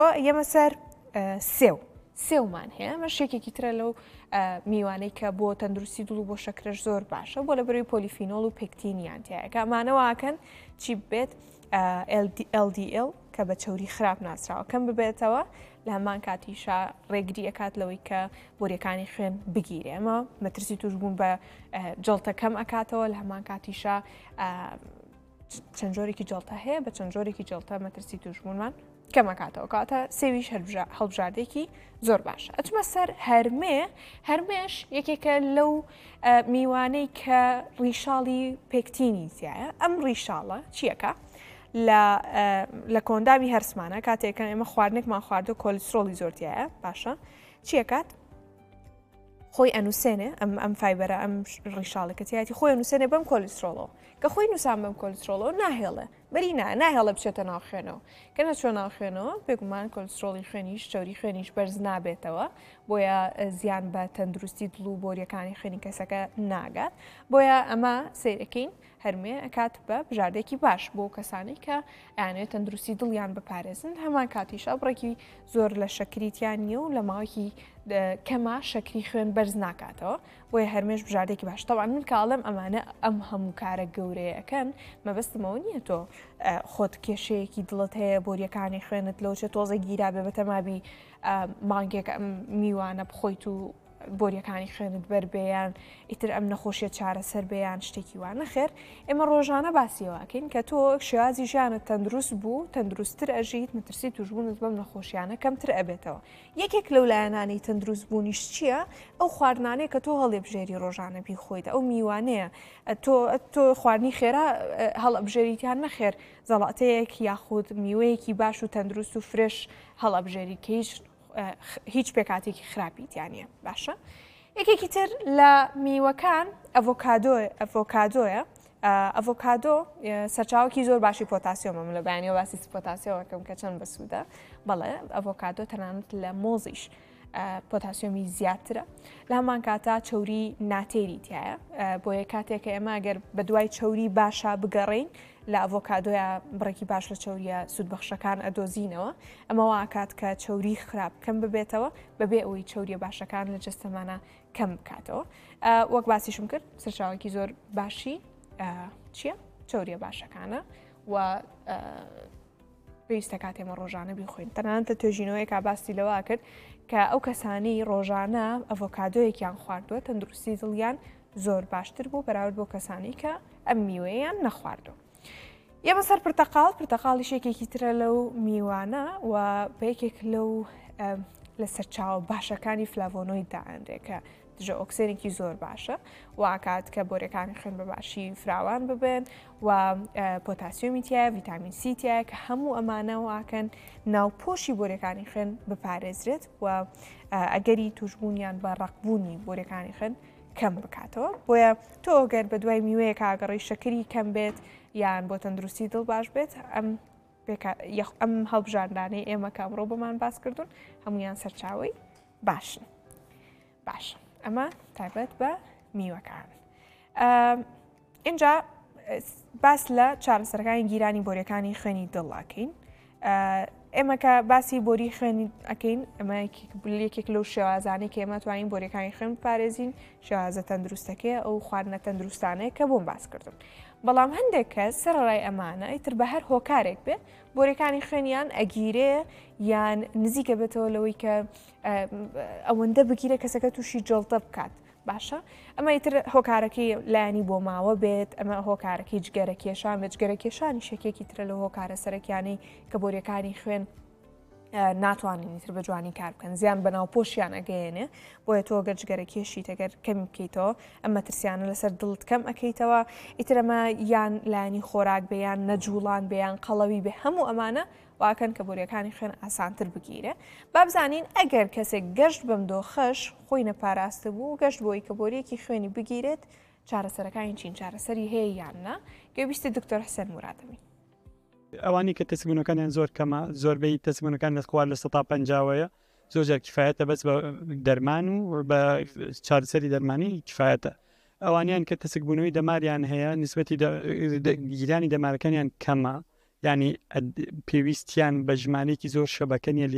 ئێمە سەر سێومان هەیە ئەمە شێکێکی ترە لەو میوانەی کە بۆ تەندروستی دڵ و بۆ شەکرەش زۆر باشە بۆ لە بەروی پۆلیفینۆڵ و پێکتینیان تایەکە ئەمانەوەکەن چی بێت LDL کە بە چەوری خراپ ناسراوە کەم ببێتەوە لە هەمان کاتیشا ڕێگری ئەکات لەوەی کە بۆریەکانی خوێن بگیرێ ئەمە مەترسی توشبوون بە جڵتەکەم ئەکاتەوە لە هەمان کاتیشا چەند جۆرێکی جڵتە هەیە بە چەند جۆرێکی جڵتە مەترسی توشبوونمان کەمەکاتەوە کاتە سێویش هەڵبژاردێکی زۆر باشە. ئەچمە سەر هەرمێش یەکێکە لەو میوانەی کە ڕیشاڵی پێکتینی زیایە ئەم ڕیشاڵە چیەکە؟ لە کۆنداوی هەرسمانە کاتێکە ئێمە خواردنێکمان خواردە کۆلیسترۆلی زۆرتیایە باشە چیەکات؟ خۆی ئەنووسێنێ ئەم فایبەرە ئەم ڕیشاڵەکەتیاتی خۆی ئەنووسێنێ بەم کۆلیسترۆڵەوە کە خۆی نووسان بەم کۆلیسترۆڵەوە ناهێڵێ بەری ناهێڵە بچێتە ناوخێنەوە کە نەچۆ ناوخێنەوە بێگومان کۆلیسترۆڵی خوێنیش چەوری خوێنیش بەرز نابێتەوە بۆیە زیان بە تەندروستی دڵ و بۆریەکانی خوێنی کەسەکە ناگات بۆیە ئەمە سیرەکەین هەرمێ ئەکات بە بژاردێکی باش بۆ کەسانی کە ئەیانێت تەندروستی دڵیان بپارێزن هەمان کاتیشە بڕێکی زۆر لە شەکریتیان نییە و لە ماوەکی کەما شەکری خوێن بەرز ناکاتەوە بۆیە هەرمێش بژاردێکی باش تەوان من کاڵم ئەمانە ئەم هەموو کارە گەورەیەکەن مەبەستمەوە نییە تۆ خۆت کێشەیەکی دڵت هەیە بۆریەکانی خوێنت لەوچە تۆزە گیرا بێ بە تەمابی مانگێک میوانە بخۆیت و بۆریەکانی خوێنت بەربێیان ئیتر ئەم نەخۆشیە چارەسەر بێیان شتێکی وانە خێر ئێمە ڕۆژانە باسیەوەکەین کە تۆ شێوازی ژیانت تەندروست بوو تەندروستتر ئەژیت مەترسی توشبوونت بەم نەخۆشیانە کەمتر ئەبێتەوە یەکێک لەو لایەنانی تەندروست بوونیش چییە؟ ئەو خواردنانەیە کە تۆ هەڵێبژێری ڕۆژانە پێی خۆیت ئەو میوانەیە تۆ خواردنی خێرا هەڵەبژێریتیان نەخێر زەڵاتەیەک یاخود میوەیەکی باش و تەندروست و فرێش هەڵەبژێری کەیش هیچ پێکاتێکی خراپیتیانە باشە یەکێکی تر لە میوەکان ئەڤۆکادۆیە ئەڤۆکادۆ سەرچاوەکی زۆر باشی پۆتاسیۆمە لە بەیانیەوە باسی پۆتاسیۆمەکەم کە چەند بەسوودە بەڵێ ئەڤۆکادۆ تەنانەت لە مۆزیش پۆتاسیۆمی زیاترە لە هەمان کاتە چەوری ناتێری تایە بۆ یە کاتێکە ئێمە ئەگەر بە دوای چەوری باشە بگەڕین لە ئەڤۆکادۆیە بڕێکی باش لە چەوریە سوودبەخشەکان ئەدۆزینەوە ئەمەوە ئاکات کە چەوری خراپ کەم ببێتەوە بەبێ ئەوەی چەوریە باشەکان لە جەستەمانە کەم بکاتەوە وەک باسیشم کرد سەرچاوێکی زۆر باشی چییە؟ چەوریە باشەکانە و پێویستە کاتێمە ڕۆژانە بیخۆین تەنانەت لە توێژینەوەیەکا باسی لەوە کرد کە ئەو کەسانی ڕۆژانە ئەڤۆکادۆیەکیان خواردووە تەندروستی دڵیان زۆر باشتر بوو بەراورد بۆ کەسانی کە ئەم میوەیەیان نەخواردووە. ئێمە سەر پرتەقاڵی شێکێکی ترە لەو میوانە و بە یەکێک لەو لە سەرچاوە باشەکانی فلاڤۆنۆید داهێنرێکە دژە ئۆکسێنێکی زۆر باشە و ئاکات کە بۆریەکانی خوێن بە باشی فراوان ببن و پۆتاسیۆمی تایە ڤیتامین سی تایە کە هەموو ئەمانەوەکەن ناوپۆشی بۆریەکانی خوێن بپارێزرێت و ئەگەری توشبوونیان بە ڕقبوونی بۆریەکانی خوێن کەم بکاتەوە بۆیە تۆ ئەگەر بە دوای میوەیە کاگەڕی شەکری کەم بێت یان بۆ تەندروستی دڵ باش بێت ئەم هەڵبژاردانەی ئێمە کامڕۆ بەمان باس کردوون هەمویان سەرچاوی باشن باش ئەمە تایبەت بە میوەکان اینجا باس لە چارەسەرەکانی گیرانی بۆریەکانی خوێنی دڵاکەین ئێمە کە باسی بۆری خوێنی ئەەکەین ئەمە یەکێک لەو شێوازانەی کە ئێمە توانین بۆریەکانی خوێن پارێزین شێوازە تەندروستەکەی ئەو خواردنە تەندروستانەیە کە بۆم باس کردم بەڵام هەندێک کەس سەرڕای ئەمانە ئیتر بە هەر هۆکارێک بێت بۆریەکانی خوێنیان ئەگیرێ یان نزیکە بێتەوە لەوەی کە ئەوەندە بگیرە کەسەکە تووشی جڵتە بکات باشە ئەمە ئیتر هۆکارەکەی لایانی بۆ ماوە بێت ئەمە هۆکارەکەی جگەرە کێشان بێت جگەرە کێشانی شەکێکی ترە لە هۆکارە سەرەکیانەی کە بۆریەکانی خوێن ناتوانین تر بە جوانی کار بکەن زیان بەناو پۆشیان ئەگەیەنێ بۆیە تۆ گەر جگەرە کێشیت ئەگەر کەمی بکەیتەوە ئەمە ترسیانە لەسەر دڵت کەم ئەەکەیتەوە ئیتر ئەمە یان لایانی خۆراک بێیان نەجوڵان بێیان قەڵەوی بێ هەموو ئەمانە واکەن کە بۆریەکانی خوێن ئاسانتر بگیرێ با بزانین ئەگەر کەسێک گەشت بەم دۆخەش خۆی نەپاراستە بوو گەشت بۆی کە بۆریەکی خوێنی بگیرێت چارەسەرەکانی چین چارەسەری هەیە یاننا گەویستی دکتۆر حسەن مورادەمی ئەوانی کە تەسبوونەکانیان زۆر کەمە زۆربەی تەسبوونەکان لە خوارد لە 150ەوەیە زۆرجار کفایەتە بەس بە دەرمان و بە چارەسەری دەرمانی کفایەتە ئەوانیان کە تەسکبوونەوەی دەماریان هەیە نسبەتی گیرانی دەمارەکانیان کەمە یعنی پێویستیان بە ژمارەیەکی زۆر شەبەکە نیە